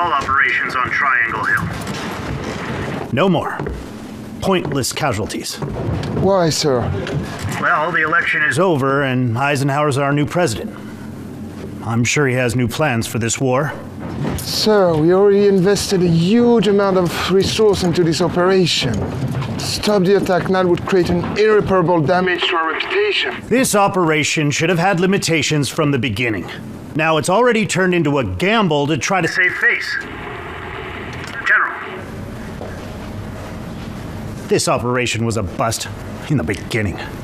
all operations on Triangle Hill. No more. Pointless casualties. Why, sir? Well, the election is Over, and Eisenhower's our new president. I'm sure he has new plans for this war. Sir, we already invested a huge amount of resource into this operation. To stop the attack now would create an irreparable damage to our reputation. This operation should have had limitations from the beginning. Now it's already turned into a gamble to try to save face. General, This operation was a bust in the beginning.